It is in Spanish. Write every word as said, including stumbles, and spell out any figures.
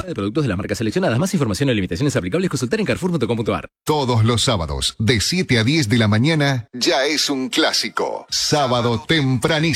de productos de las marcas seleccionadas. Más información y limitaciones aplicables consultar en carrefour punto com punto ar. Todos los sábados, de siete a diez de la mañana, ya es un clásico. Sábado tempranísimo.